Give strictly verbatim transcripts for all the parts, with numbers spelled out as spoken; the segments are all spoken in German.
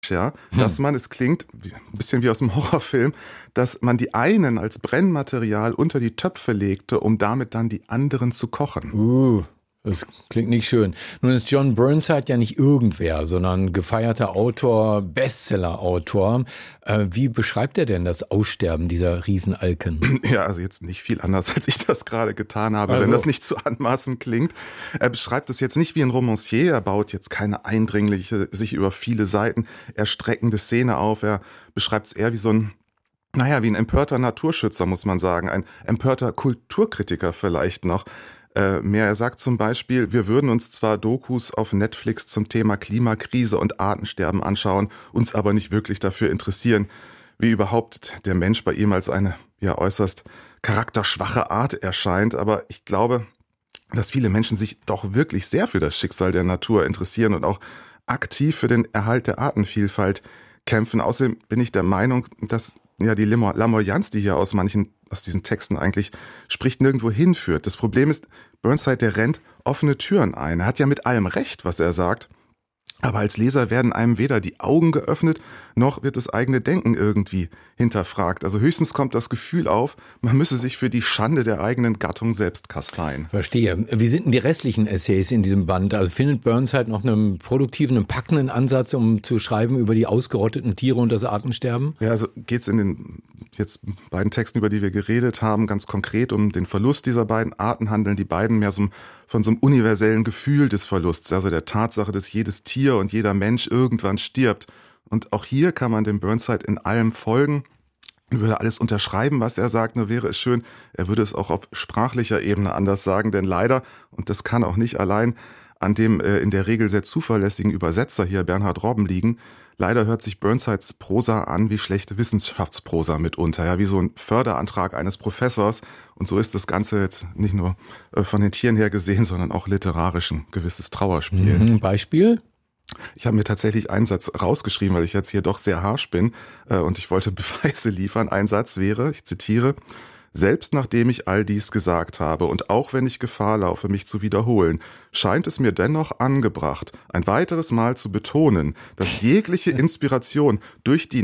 ja, dass man, es klingt ein bisschen wie aus einem Horrorfilm, dass man die einen als Brennmaterial unter die Töpfe legte, um damit dann die anderen zu kochen. Uh. Das klingt nicht schön. Nun ist John Burnside ja nicht irgendwer, sondern gefeierter Autor, Bestseller-Autor. Äh, wie beschreibt er denn das Aussterben dieser Riesenalken? Ja, also jetzt nicht viel anders, als ich das gerade getan habe, also. wenn das nicht zu anmaßend klingt. Er beschreibt es jetzt nicht wie ein Romancier, er baut jetzt keine eindringliche, sich über viele Seiten erstreckende Szene auf. Er beschreibt es eher wie so ein Naja, wie ein empörter Naturschützer, muss man sagen, ein empörter Kulturkritiker vielleicht noch. Äh, mehr, er sagt zum Beispiel, wir würden uns zwar Dokus auf Netflix zum Thema Klimakrise und Artensterben anschauen, uns aber nicht wirklich dafür interessieren, wie überhaupt der Mensch bei ihm als eine ja äußerst charakterschwache Art erscheint. Aber ich glaube, dass viele Menschen sich doch wirklich sehr für das Schicksal der Natur interessieren und auch aktiv für den Erhalt der Artenvielfalt kämpfen. Außerdem bin ich der Meinung, dass ja die Lamoyanz, die hier aus manchen aus diesen Texten eigentlich spricht, nirgendwo hinführt. Das Problem ist, Burnside, der rennt offene Türen ein. Er hat ja mit allem recht, was er sagt. Aber als Leser werden einem weder die Augen geöffnet, noch wird das eigene Denken irgendwie hinterfragt. Also höchstens kommt das Gefühl auf, man müsse sich für die Schande der eigenen Gattung selbst kasteien. Verstehe. Wie sind denn die restlichen Essays in diesem Band? Also findet Burnside noch einen produktiven, einen packenden Ansatz, um zu schreiben über die ausgerotteten Tiere und das Artensterben? Ja, also geht's in den jetzt beiden Texten, über die wir geredet haben, ganz konkret um den Verlust dieser beiden Arten, handeln die beiden mehr so von so einem universellen Gefühl des Verlusts, also der Tatsache, dass jedes Tier und jeder Mensch irgendwann stirbt. Und auch hier kann man dem Burnside in allem folgen. Er würde alles unterschreiben, was er sagt, nur wäre es schön, er würde es auch auf sprachlicher Ebene anders sagen, denn leider, und das kann auch nicht allein an dem äh, in der Regel sehr zuverlässigen Übersetzer hier Bernhard Robben liegen, leider hört sich Burnsides Prosa an wie schlechte Wissenschaftsprosa mitunter, ja, wie so ein Förderantrag eines Professors. Und so ist das Ganze jetzt nicht nur äh, von den Tieren her gesehen, sondern auch literarisch ein gewisses Trauerspiel. Mhm, Beispiel? Ich habe mir tatsächlich einen Satz rausgeschrieben, weil ich jetzt hier doch sehr harsch bin äh, und ich wollte Beweise liefern. Ein Satz wäre, ich zitiere: Selbst nachdem ich all dies gesagt habe und auch wenn ich Gefahr laufe, mich zu wiederholen, scheint es mir dennoch angebracht, ein weiteres Mal zu betonen, dass jegliche Inspiration durch die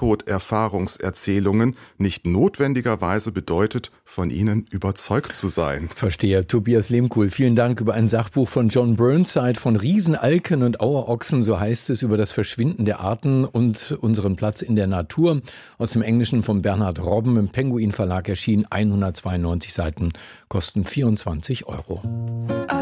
Nahtoderfahrungserzählungen nicht notwendigerweise bedeutet, von ihnen überzeugt zu sein. Verstehe. Tobias Lehmkuhl, vielen Dank über ein Sachbuch von John Burnside von Riesenalken und Auerochsen, so heißt es, über das Verschwinden der Arten und unseren Platz in der Natur. Aus dem Englischen von Bernhard Robben im Penguin Verlag erschienen, hundertzweiundneunzig Seiten, kosten vierundzwanzig Euro.